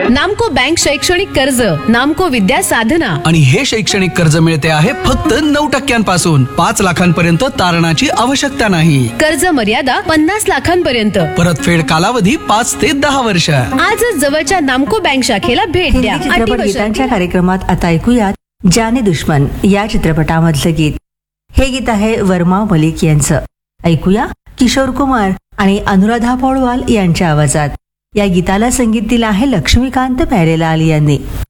नामको बँक शैक्षणिक कर्ज, नामको विद्या साधना. आणि हे शैक्षणिक कर्ज मिळते आहे फक्त 9% 5 लाखांपर्यंत तारणाची आवश्यकता नाही. कर्ज मर्यादा 50 लाखांपर्यंत. परतफेड कालावधी 5 ते 10 वर्ष. आजच जवळच्या नामको बँक शाखेला भेट द्या. हिंदी चित्रपट गीतांच्या कार्यक्रमात आता ऐकूयात जाने दुश्मन या चित्रपटामधलं गीत. हे गीत आहे वर्मा मलिक यांचं. ऐकूया किशोर कुमार आणि अनुराधा पौडवाल यांच्या आवाजात. या गीताला संगीत दिलं आहे लक्ष्मीकांत प्यारेलाल यांनी.